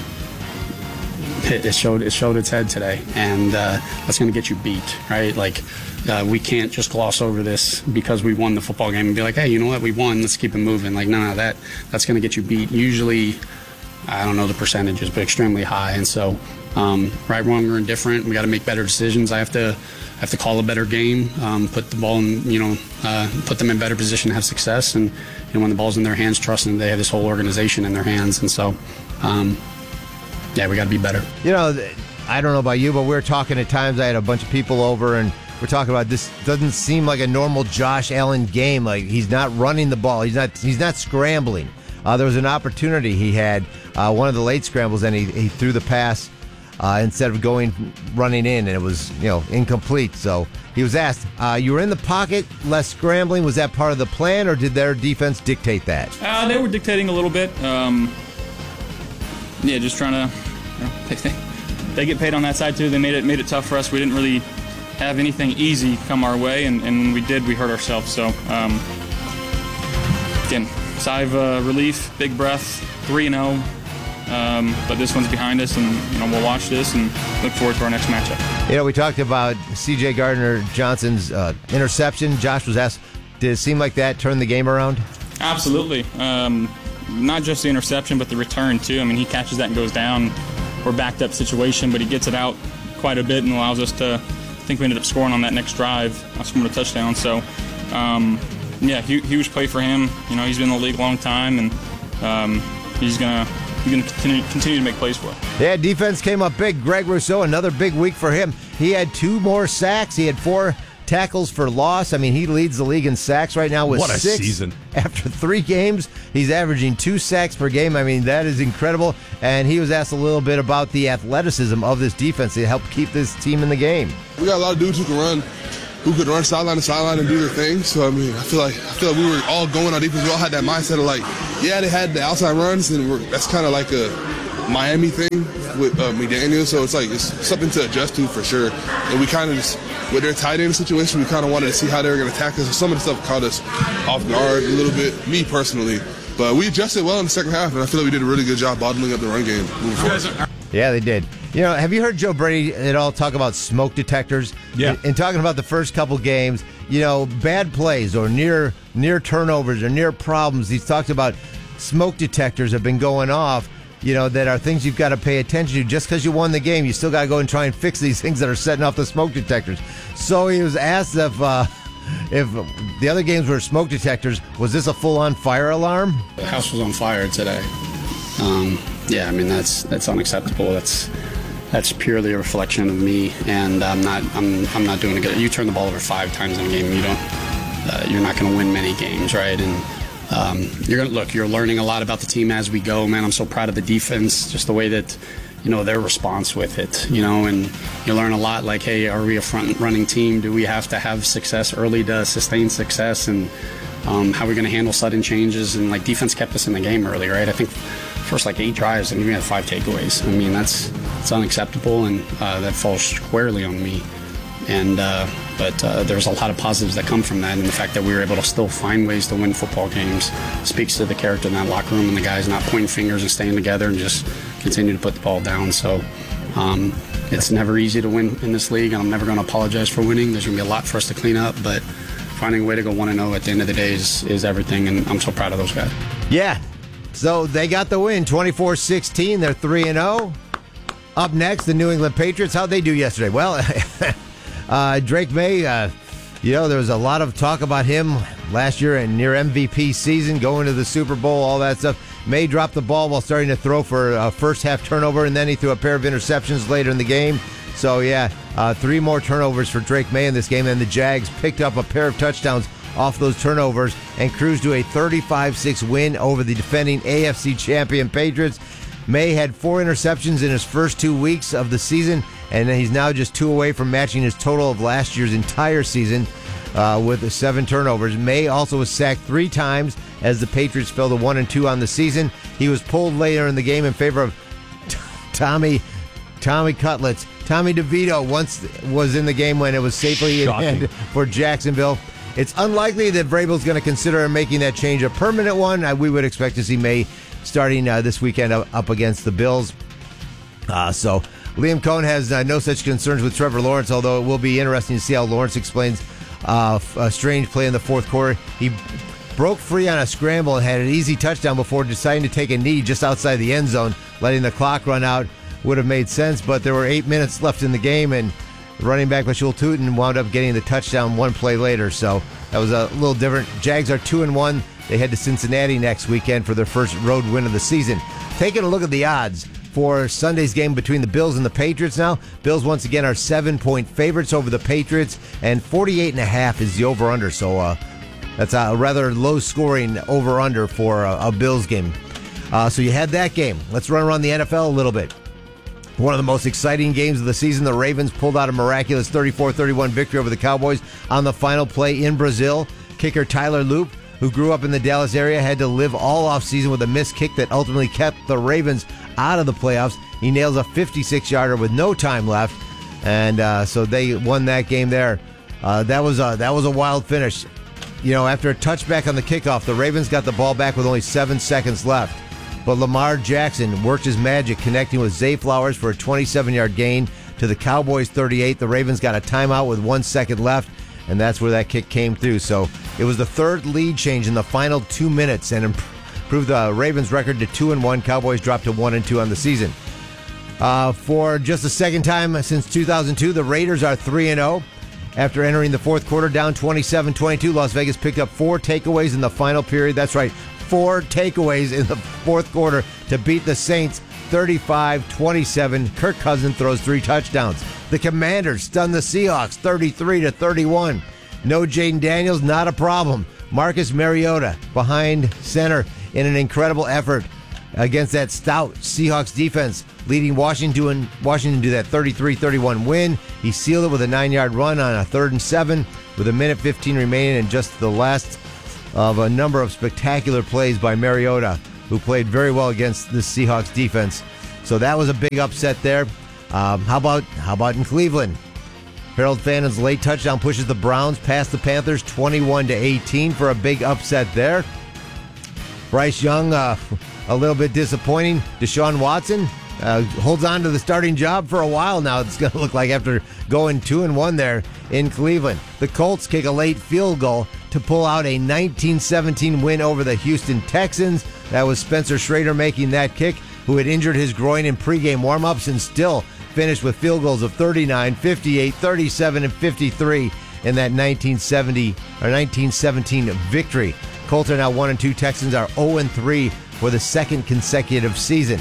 it, it showed it showed its head today, and uh, that's going to get you beat, right? Like, uh, we can't just gloss over this because we won the football game and be like, hey, you know what, we won, let's keep it moving. Like, no, no, that that's going to get you beat. Usually, I don't know the percentages, but extremely high. And so, um, right, wrong, or indifferent, we got to make better decisions. I have to I have to call a better game, um, put the ball in, you know, uh, put them in better position to have success. And, you know, when the ball's in their hands, trusting they have this whole organization in their hands. And so, um, yeah, we got to be better. You know, I don't know about you, but we were talking at times. I had a bunch of people over, and we're talking about this. Doesn't seem like a normal Josh Allen game. Like, he's not running the ball. He's not. He's not scrambling. Uh, there was an opportunity he had, uh, one of the late scrambles, and he, he threw the pass uh, instead of going running in, and it was, you know, incomplete. So he was asked, uh, you were in the pocket, less scrambling. Was that part of the plan, or did their defense dictate that? Uh, they were dictating a little bit. Um, yeah, just trying to. You know, they, they, they get paid on that side too. They made it made it tough for us. We didn't really have anything easy come our way, and, and when we did, we hurt ourselves. So um, again, sigh of uh, relief, big breath, three and zero. Um, but this one's behind us, and you know we'll watch this and look forward to our next matchup. You know, we talked about C J Gardner Johnson's uh, interception. Josh was asked, did it seem like that turned the game around? Absolutely. Um, not just the interception, but the return too. I mean, he catches that and goes down. We're backed up situation, but he gets it out quite a bit and allows us to. I think we ended up scoring on that next drive. I scored a touchdown. So, um, yeah, huge, huge play for him. You know, he's been in the league a long time, and um, he's gonna. He's going to continue, continue to make plays for it. Yeah, defense came up big. Greg Rousseau, another big week for him. He had two more sacks. He had four tackles for loss. I mean, he leads the league in sacks right now with what a six. Season. After three games, he's averaging two sacks per game. I mean, that is incredible. And he was asked a little bit about the athleticism of this defense to help keep this team in the game. We got a lot of dudes who can run. Who could run sideline to sideline and do their thing. So I mean, I feel like I feel like we were all going on defense. We all had that mindset of like, yeah, they had the outside runs, and we're, that's kind of like a Miami thing with uh, McDaniel. So it's like it's something to adjust to for sure. And we kind of just with their tight end situation, we kind of wanted to see how they were going to attack us. So some of the stuff caught us off guard a little bit, me personally. But we adjusted well in the second half, and I feel like we did a really good job bottling up the run game moving forward. Yeah, they did. You know, have you heard Joe Brady at all talk about smoke detectors? Yeah. In, in talking about the first couple games, you know, bad plays or near near turnovers or near problems, he's talked about smoke detectors have been going off, you know, that are things you've got to pay attention to. Just because you won the game, you still got to go and try and fix these things that are setting off the smoke detectors. So he was asked if, uh, if the other games were smoke detectors, was this a full-on fire alarm? The house was on fire today. Um, yeah, I mean, that's that's unacceptable. That's that's purely a reflection of me, and I'm not I'm I'm not doing a good. You turn the ball over five times in a game, you don't uh, you're not going to win many games, right? And um, you're going to look. You're learning a lot about the team as we go, man. I'm so proud of the defense, just the way that you know their response with it, you know, and you learn a lot. Like, hey, are we a front running team? Do we have to have success early to sustain success? And um, how are we going to handle sudden changes? And like defense kept us in the game early, right? I think. First like eight drives and we had five takeaways. I mean, that's it's unacceptable, and uh, that falls squarely on me. And uh, but uh, there's a lot of positives that come from that, and the fact that we were able to still find ways to win football games speaks to the character in that locker room and the guys not pointing fingers and staying together and just continue to put the ball down. So um, it's never easy to win in this league, and I'm never going to apologize for winning. There's going to be a lot for us to clean up, but finding a way to go one and zero at the end of the day is, is everything, and I'm so proud of those guys. Yeah. So they got the win, twenty-four sixteen. They're three and oh. Up next, the New England Patriots. How'd they do yesterday? Well, uh, Drake May, uh, you know, there was a lot of talk about him last year and near M V P season, going to the Super Bowl, all that stuff. May dropped the ball while starting to throw for a first half turnover, and then he threw a pair of interceptions later in the game. So, yeah, uh, three more turnovers for Drake May in this game, and the Jags picked up a pair of touchdowns off those turnovers and cruised to a thirty-five six win over the defending A F C champion Patriots. May had four interceptions in his first two weeks of the season, and he's now just two away from matching his total of last year's entire season uh, with seven turnovers. May also was sacked three times as the Patriots fell to one and two on the season. He was pulled later in the game in favor of t- Tommy Tommy Cutlets. Tommy DeVito once was in the game when it was safely in hand for Jacksonville. It's unlikely that Vrabel's going to consider making that change a permanent one. Uh, we would expect to see May starting uh, this weekend up, up against the Bills. Uh, so Liam Cohn has uh, no such concerns with Trevor Lawrence, although it will be interesting to see how Lawrence explains uh, a strange play in the fourth quarter. He broke free on a scramble and had an easy touchdown before deciding to take a knee just outside the end zone, letting the clock run out. Would have made sense, but there were eight minutes left in the game, and running back Mashul Tootin wound up getting the touchdown one play later, so that was a little different. Jags are two and one. They head to Cincinnati next weekend for their first road win of the season. Taking a look at the odds for Sunday's game between the Bills and the Patriots now. Bills once again are seven-point favorites over the Patriots, and forty-eight and a half is the over-under, so uh, that's a rather low-scoring over-under for a, a Bills game. Uh, so you had that game. Let's run around the N F L a little bit. One of the most exciting games of the season, the Ravens pulled out a miraculous thirty-four thirty-one victory over the Cowboys on the final play in Brazil. Kicker Tyler Loop, who grew up in the Dallas area, had to live all offseason with a missed kick that ultimately kept the Ravens out of the playoffs. He nails a fifty-six-yarder with no time left, and uh, so they won that game there. Uh, that was a, that was a wild finish. You know, after a touchback on the kickoff, the Ravens got the ball back with only seven seconds left. But Lamar Jackson worked his magic, connecting with Zay Flowers for a twenty-seven-yard gain to the Cowboys' thirty-eight. The Ravens got a timeout with one second left, and that's where that kick came through. So it was the third lead change in the final two minutes and improved the Ravens' record to two and one. Cowboys dropped to one and two on the season. Uh, for just the second time since two thousand two, the Raiders are three and oh. After entering the fourth quarter down twenty-seven twenty-two, Las Vegas picked up four takeaways in the final period. That's right, four takeaways in the fourth quarter to beat the Saints thirty-five twenty-seven. Kirk Cousins throws three touchdowns. The Commanders stun the Seahawks thirty-three to thirty-one. No Jaden Daniels, not a problem. Marcus Mariota behind center in an incredible effort against that stout Seahawks defense, leading Washington, Washington to that thirty-three thirty-one win. He sealed it with a nine-yard run on a third and seven with a minute fifteen remaining, and just the last of a number of spectacular plays by Mariota, who played very well against the Seahawks defense. So that was a big upset there. Um, how about how about in Cleveland? Harold Fannon's late touchdown pushes the Browns past the Panthers twenty-one to eighteen for a big upset there. Bryce Young, uh, a little bit disappointing. Deshaun Watson uh, holds on to the starting job for a while now. It's going to look like after going two and one there in Cleveland. The Colts kick a late field goal to pull out a nineteen seventeen win over the Houston Texans. That was Spencer Schrader making that kick, who had injured his groin in pregame warmups and still finished with field goals of thirty-nine, fifty-eight, thirty-seven, and fifty-three in that nineteen seventy or nineteen seventeen victory. Colts are now one and two. Texans are oh and three for the second consecutive season.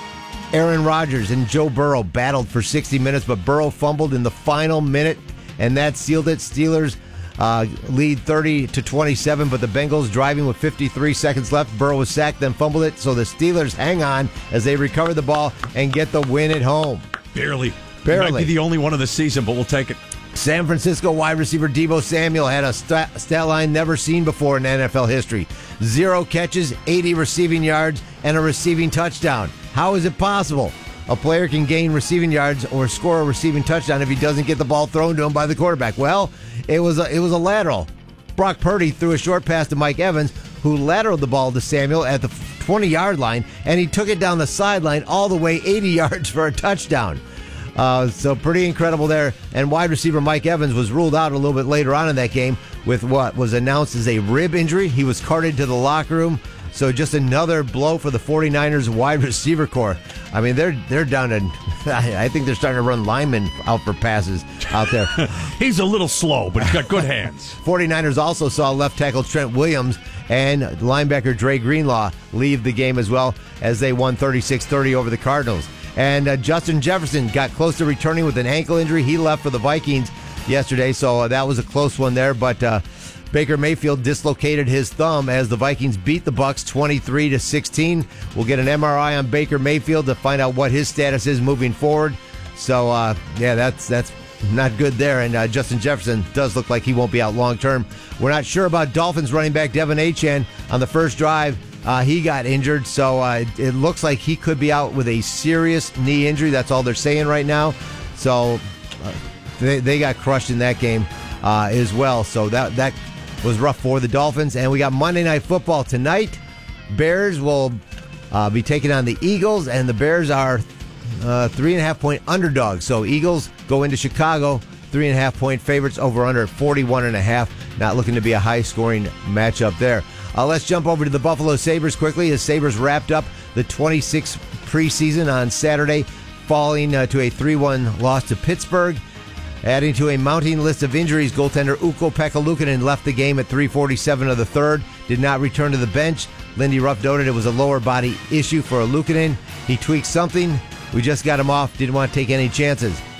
Aaron Rodgers and Joe Burrow battled for sixty minutes, but Burrow fumbled in the final minute, and that sealed it. Steelers uh, lead thirty to twenty-seven, but the Bengals driving with fifty-three seconds left. Burrow was sacked, then fumbled it, so the Steelers hang on as they recover the ball and get the win at home. Barely. Barely. Might be the only one of the season, but we'll take it. San Francisco wide receiver Deebo Samuel had a stat, stat line never seen before in N F L history. Zero catches, eighty receiving yards, and a receiving touchdown. How is it possible? A player can gain receiving yards or score a receiving touchdown if he doesn't get the ball thrown to him by the quarterback. Well, it was a, it was a lateral. Brock Purdy threw a short pass to Mike Evans, who lateraled the ball to Samuel at the twenty-yard line, and he took it down the sideline all the way eighty yards for a touchdown. Uh, so pretty incredible there. And wide receiver Mike Evans was ruled out a little bit later on in that game with what was announced as a rib injury. He was carted to the locker room. So just another blow for the 49ers wide receiver core. I mean, they're they're down to, I think they're starting to run linemen out for passes out there. He's a little slow, but he's got good hands. 49ers also saw left tackle Trent Williams and linebacker Dre Greenlaw leave the game as well as they won thirty-six thirty over the Cardinals. And uh, Justin Jefferson got close to returning with an ankle injury. He left for the Vikings yesterday, so uh, that was a close one there. But uh, Baker Mayfield dislocated his thumb as the Vikings beat the Bucs twenty-three to sixteen. We'll get an M R I on Baker Mayfield to find out what his status is moving forward. So, uh, yeah, that's that's not good there. And uh, Justin Jefferson does look like he won't be out long term. We're not sure about Dolphins running back Devin Achane on the first drive. Uh, he got injured, so uh, it, it looks like he could be out with a serious knee injury. That's all they're saying right now. So uh, they, they got crushed in that game uh, as well. So that that was rough for the Dolphins. And we got Monday Night Football tonight. Bears will uh, be taking on the Eagles, and the Bears are uh, three and a half point underdogs. So Eagles go into Chicago, three and a half point favorites, over under forty-one and a half. Not looking to be a high scoring matchup there. Uh, let's jump over to the Buffalo Sabres quickly as Sabres wrapped up the twenty-sixth preseason on Saturday, falling uh, to a three one loss to Pittsburgh. Adding to a mounting list of injuries, goaltender Ukko-Pekka Luukkonen left the game at three forty-seven of the third, did not return to the bench. Lindy Ruff noted it was a lower body issue for Luukkonen. He tweaked something. We just got him off, didn't want to take any chances.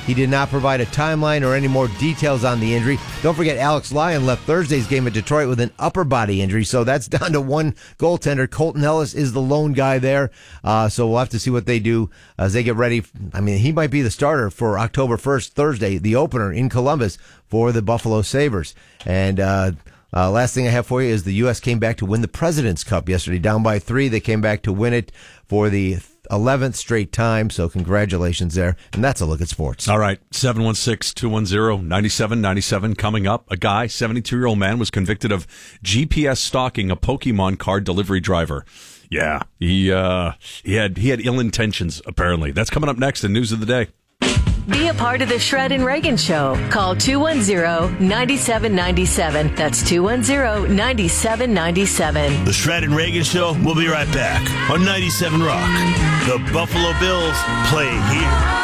He did not provide a timeline or any more details on the injury. Don't forget, Alex Lyon left Thursday's game at Detroit with an upper body injury, so that's down to one goaltender. Colton Ellis is the lone guy there, uh, so we'll have to see what they do as they get ready. I mean, he might be the starter for October first, Thursday, the opener in Columbus for the Buffalo Sabres. And uh, uh, last thing I have for you is the U S came back to win the President's Cup yesterday, down by three. They came back to win it for the eleventh straight time, so congratulations there. And that's a look at sports. All right, seven one six, two one zero, nine seven nine seven coming up. A guy, seventy-two-year-old man, was convicted of G P S stalking a Pokemon card delivery driver. Yeah, he uh, he had he had ill intentions, apparently. That's coming up next in News of the Day. Be a part of the Shred and Reagan Show. Call two one zero, nine seven nine seven. That's two one zero, nine seven nine seven. The Shred and Reagan Show will be right back on ninety-seven Rock. The Buffalo Bills play here.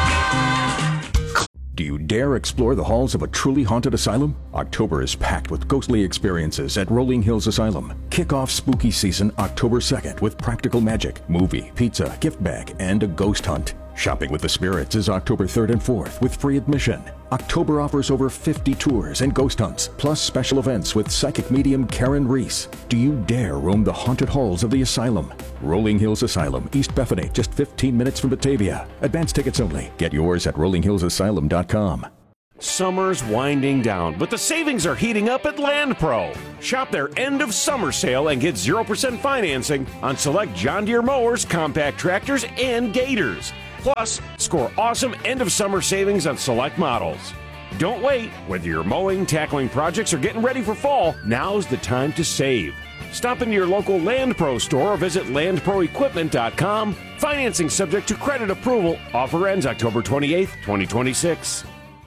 Do you dare explore the halls of a truly haunted asylum? October is packed with ghostly experiences at Rolling Hills Asylum. Kick off spooky season October second with practical magic, movie, pizza, gift bag, and a ghost hunt. Shopping with the Spirits is October third and fourth with free admission. October offers over fifty tours and ghost hunts, plus special events with psychic medium Karen Reese. Do you dare roam the haunted halls of the asylum? Rolling Hills Asylum, East Bethany, just fifteen minutes from Batavia. Advance tickets only. Get yours at rolling hills asylum dot com. Summer's winding down, but the savings are heating up at Land Pro. Shop their end of summer sale and get zero percent financing on select John Deere mowers, compact tractors, and gators. Plus, score awesome end-of-summer savings on select models. Don't wait. Whether you're mowing, tackling projects, or getting ready for fall, now's the time to save. Stop into your local Land Pro store or visit land pro equipment dot com. Financing subject to credit approval. Offer ends October twenty-eighth, twenty twenty-six.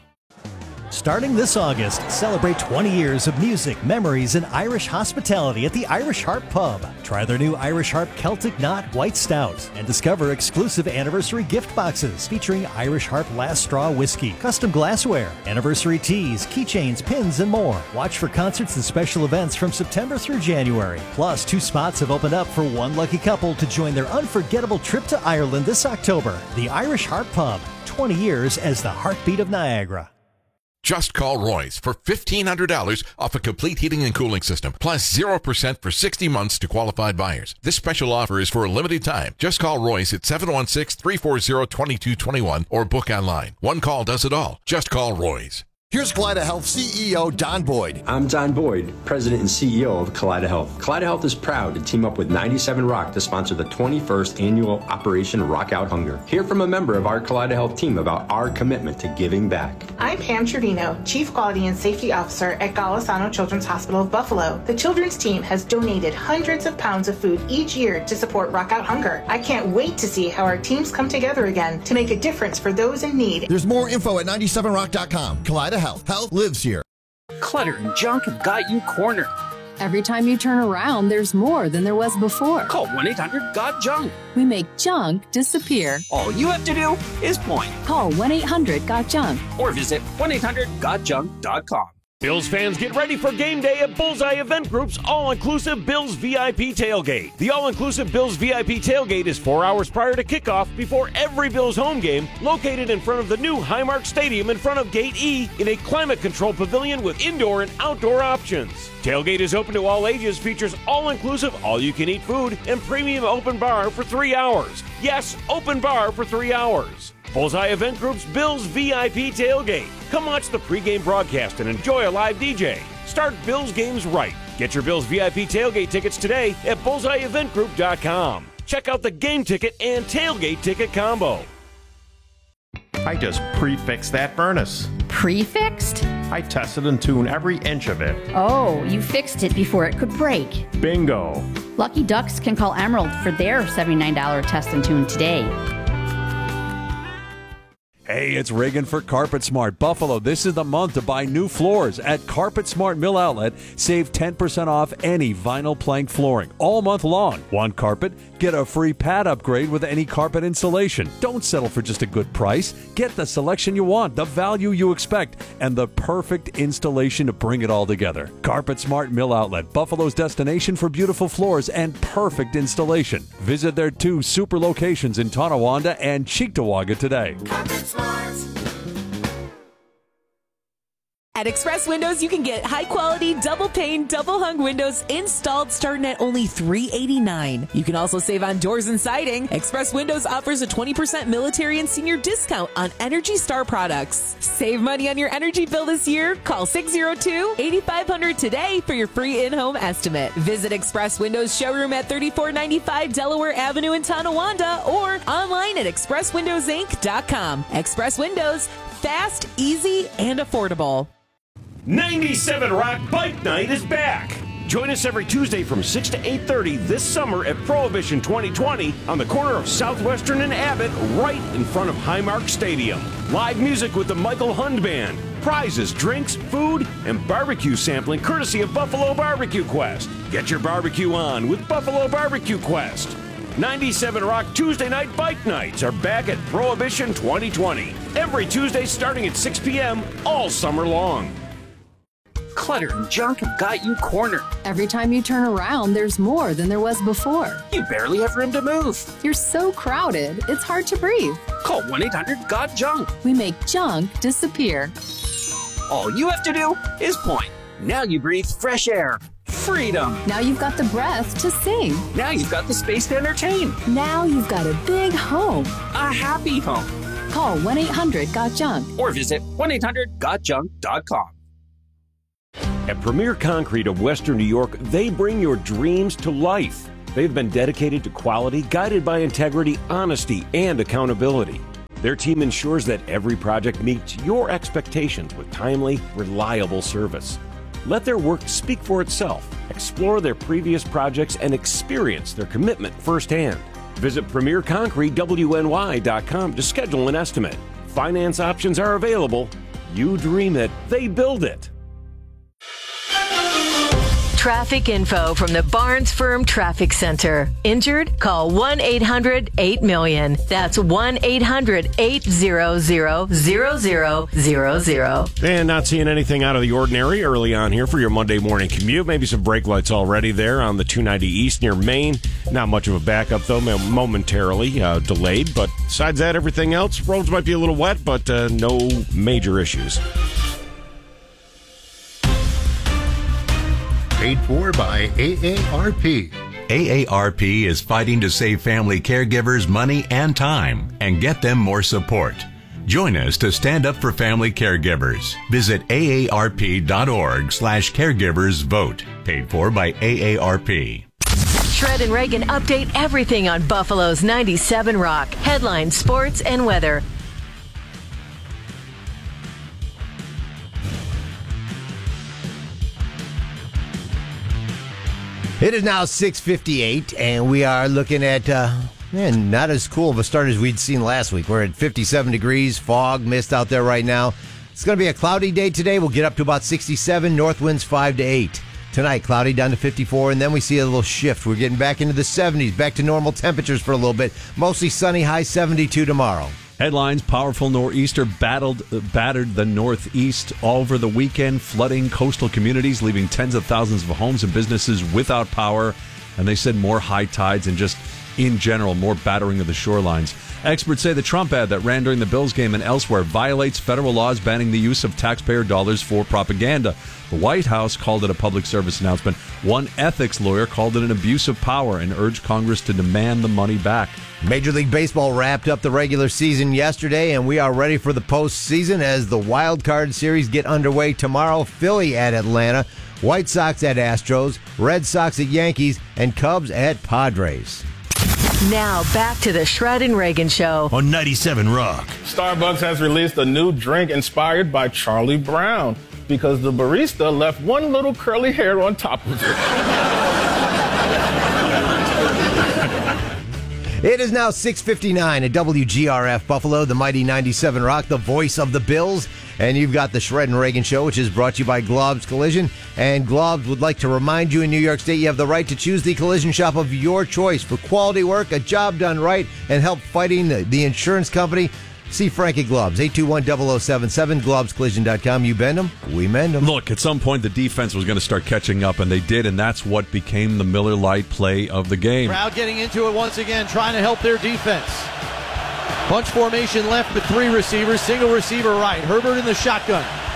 Starting this August, celebrate twenty years of music, memories, and Irish hospitality at the Irish Harp Pub. Try their new Irish Harp Celtic Knot White Stout and discover exclusive anniversary gift boxes featuring Irish Harp Last Straw Whiskey, custom glassware, anniversary teas, keychains, pins, and more. Watch for concerts and special events from September through January. Plus, two spots have opened up for one lucky couple to join their unforgettable trip to Ireland this October. The Irish Harp Pub, twenty years as the heartbeat of Niagara. Just call Roy's for fifteen hundred dollars off a complete heating and cooling system, plus zero percent for sixty months to qualified buyers. This special offer is for a limited time. Just call Roy's at seven one six, three four zero, two two two one or book online. One call does it all. Just call Roy's. Here's Kaleida Health C E O Don Boyd. I'm Don Boyd, President and C E O of Kaleida Health. Kaleida Health is proud to team up with ninety-seven Rock to sponsor the twenty-first annual Operation Rock Out Hunger. Hear from a member of our Kaleida Health team about our commitment to giving back. I'm Pam Trevino, Chief Quality and Safety Officer at Golisano Children's Hospital of Buffalo. The children's team has donated hundreds of pounds of food each year to support Rock Out Hunger. I can't wait to see how our teams come together again to make a difference for those in need. There's more info at ninety-seven rock dot com. Kaleida Health. Health lives here. Clutter and junk have got you cornered. Every time you turn around, there's more than there was before. Call one eight hundred got junk. We make junk disappear. All you have to do is point. Call one eight hundred got junk. Or visit one eight hundred got junk dot com. Bills fans, get ready for game day at Bullseye Event Group's all-inclusive Bills V I P Tailgate. The all-inclusive Bills V I P Tailgate is four hours prior to kickoff before every Bills home game, located in front of the new Highmark Stadium in front of Gate E in a climate-controlled pavilion with indoor and outdoor options. Tailgate is open to all ages, features all-inclusive, all-you-can-eat food, and premium open bar for three hours. Yes, open bar for three hours. Bullseye Event Group's Bills V I P Tailgate. Come watch the pregame broadcast and enjoy a live D J. Start Bills games right. Get your Bills V I P Tailgate tickets today at bullseye event group dot com. Check out the game ticket and tailgate ticket combo. I just prefixed that furnace. Prefixed? I tested and tuned every inch of it. Oh, you fixed it before it could break. Bingo. Lucky Ducks can call Emerald for their seventy-nine dollars test and tune today. Hey, it's Reagan for Carpet Smart Buffalo. This is the month to buy new floors at Carpet Smart Mill Outlet. Save ten percent off any vinyl plank flooring all month long. Want carpet? Get a free pad upgrade with any carpet installation. Don't settle for just a good price. Get the selection you want, the value you expect, and the perfect installation to bring it all together. Carpet Smart Mill Outlet, Buffalo's destination for beautiful floors and perfect installation. Visit their two super locations in Tonawanda and Cheektowaga today. Carpet Smart. At Express Windows, you can get high-quality, double-pane, double-hung windows installed starting at only three hundred eighty-nine dollars. You can also save on doors and siding. Express Windows offers a twenty percent military and senior discount on Energy Star products. Save money on your energy bill this year. Call six oh two, eight five hundred today for your free in-home estimate. Visit Express Windows showroom at thirty-four ninety-five Delaware Avenue in Tonawanda or online at express windows inc dot com. Express Windows, fast, easy, and affordable. ninety-seven Rock Bike Night is back. Join us every Tuesday from six to eight thirty this summer at Prohibition twenty twenty on the corner of Southwestern and Abbott, right in front of Highmark Stadium. Live music with the Michael Hund Band. Prizes, drinks, food, and barbecue sampling courtesy of Buffalo Barbecue Quest. Get your barbecue on with Buffalo Barbecue Quest. ninety-seven Rock Tuesday Night Bike Nights are back at Prohibition twenty twenty. Every Tuesday starting at six p.m. all summer long. Clutter and junk have got you cornered. Every time you turn around, there's more than there was before. You barely have room to move. You're so crowded, it's hard to breathe. Call one eight hundred got junk. We make junk disappear. All you have to do is point. Now you breathe fresh air. Freedom. Now you've got the breath to sing. Now you've got the space to entertain. Now you've got a big home. A happy home. Call one eight hundred got junk. Or visit one eight hundred got junk dot com. At Premier Concrete of Western New York, they bring your dreams to life. They've been dedicated to quality, guided by integrity, honesty, and accountability. Their team ensures that every project meets your expectations with timely, reliable service. Let their work speak for itself. Explore their previous projects and experience their commitment firsthand. Visit premier concrete w n y dot com to schedule an estimate. Finance options are available. You dream it, they build it. Traffic info from the Barnes Firm Traffic Center. Injured? Call one eight hundred eight million. That's one eight hundred eight hundred zero zero zero zero. And not seeing anything out of the ordinary early on here for your Monday morning commute. Maybe some brake lights already there on the two ninety East near Maine. Not much of a backup, though, momentarily uh, delayed. But besides that, everything else, roads might be a little wet, but uh, no major issues. Paid for by A A R P. A A R P is fighting to save family caregivers money and time and get them more support. Join us to stand up for family caregivers. Visit A A R P dot org slash caregivers vote. Paid for by A A R P. Shred and Reagan update everything on Buffalo's ninety-seven Rock. Headlines, sports, and weather. It is now six fifty-eight, and we are looking at, uh, man, not as cool of a start as we'd seen last week. We're at fifty-seven degrees, fog, mist out there right now. It's going to be a cloudy day today. We'll get up to about sixty-seven, north winds five to eight. Tonight, cloudy down to fifty-four, and then we see a little shift. We're getting back into the seventies, back to normal temperatures for a little bit. Mostly sunny, high seventy-two tomorrow. Headlines: powerful nor'easter battled, uh, battered the Northeast all over the weekend, flooding coastal communities, leaving tens of thousands of homes and businesses without power. And they said more high tides and just, in general, more battering of the shorelines. Experts say the Trump ad that ran during the Bills game and elsewhere violates federal laws banning the use of taxpayer dollars for propaganda. The White House called it a public service announcement. One ethics lawyer called it an abuse of power and urged Congress to demand the money back. Major League Baseball wrapped up the regular season yesterday, and we are ready for the postseason as the wild card series get underway tomorrow. Philly at Atlanta, White Sox at Astros, Red Sox at Yankees, and Cubs at Padres. Now back to the Shred and Reagan Show on ninety-seven Rock. Starbucks has released a new drink inspired by Charlie Brown because the barista left one little curly hair on top of it. It is now six fifty-nine at W G R F Buffalo, the mighty ninety-seven Rock, the voice of the Bills. And you've got the Shred and Reagan Show, which is brought to you by Globs Collision. And Globs would like to remind you in New York State you have the right to choose the collision shop of your choice for quality work, a job done right, and help fighting the, the insurance company. See Frank at Globs, eight two one, zero zero seven seven, globs collision dot com. You bend them, we mend them. Look, at some point the defense was going to start catching up, and they did, and that's what became the Miller Lite play of the game. Crowd getting into it once again, trying to help their defense. Bunch formation left with three receivers, single receiver right. Herbert in the shotgun.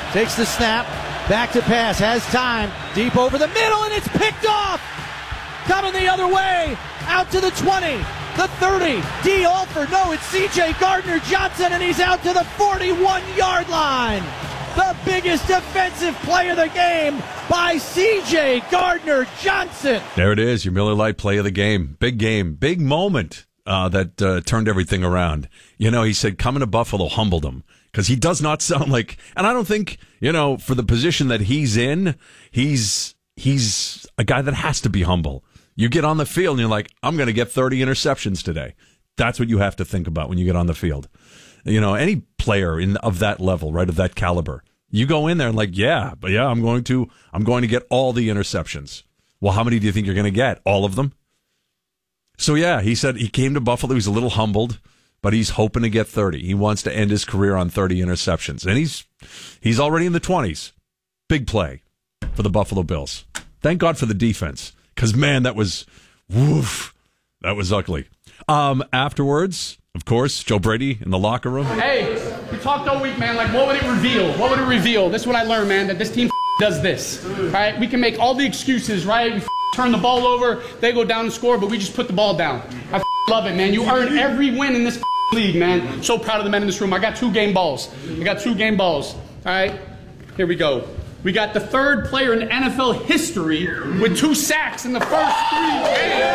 Takes the snap. Back to pass. Has time. Deep over the middle, and it's picked off. Coming the other way. Out to the twenty. The thirty. D. Alford. No, it's C J Gardner-Johnson, and he's out to the forty-one-yard line. The biggest defensive play of the game by C J Gardner-Johnson. There it is, your Miller Lite play of the game. Big game, big moment uh, that uh, turned everything around. You know, he said coming to Buffalo humbled him because he does not sound like, and I don't think, you know, for the position that he's in, he's he's a guy that has to be humble. You get on the field and you're like, I'm going to get thirty interceptions today. That's what you have to think about when you get on the field. You know, any player in of that level, right, of that caliber, you go in there and like, yeah, but yeah, I'm going to, I'm going to get all the interceptions. Well, how many do you think you're going to get? All of them? So yeah, he said he came to Buffalo. He's a little humbled, but he's hoping to get thirty. He wants to end his career on thirty interceptions, and he's he's already in the twenties. Big play for the Buffalo Bills. Thank God for the defense, because man, that was woof, that was ugly. Um, afterwards, of course, Joe Brady in the locker room. Hey, we talked all week, man. Like, what would it reveal? What would it reveal? This is what I learned, man, that this team does this. Right? We can make all the excuses, right? We turn the ball over, they go down and score, but we just put the ball down. I love it, man. You earn every win in this league, man. So proud of the men in this room. I got two game balls. I got two game balls. All right? Here we go. We got the third player in N F L history with two sacks in the first three games.